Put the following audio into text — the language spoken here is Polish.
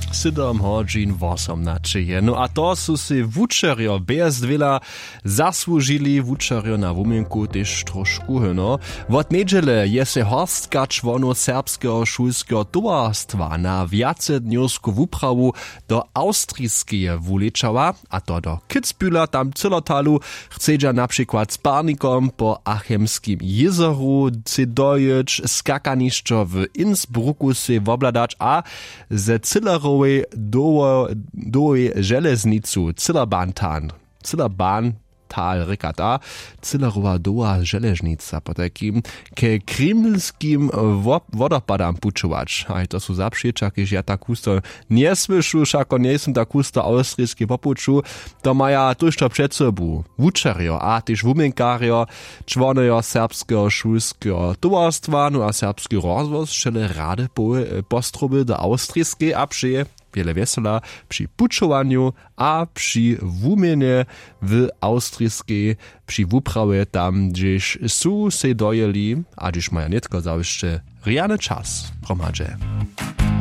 7 hodźin 18. No a to su si wučerjo bez dwela zasłużyli wučerjo na wumienku też troszku hyno. Wot nedźele je se horstka čłonów serbskeho šulskeho towarstwa na wiacedniowsku wuprawu do austrijskeje wulečała, a to do Kitzbühla tam Zillertalu chcedźa na przykład z parnikom po Achemskim jezeru se dojeć, skakanišćo w Innsbrucku se wobladać, a ze Zillerowej dołej železnicu Zillerbahn tal rekata, Zillerowa doła železnica po takim ke krimskim wodopadam pučować. A to su zapšieča, kež ja tak husto nie słyšu, šako nesem tak husto austrijski popuču, to maja tužto před sobu wučerjo, a tyž wumienkarjo, čłonojo serbskeho šulskeho towarstwa, no a serbski rozvoz šele rade postroby do austrijskiej, a přeje wiele wesela przy puczowaniu, a przy wumienie w austrijskiej, przy wuprawie tam, gdzieś su se dojeli, a gdzieś maja netko zawsze riany czas promadze.